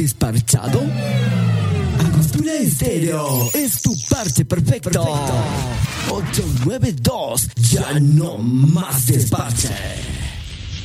¿Desparchado? Angostura Estéreo es tu parche perfecto. 892, ya no más desparche.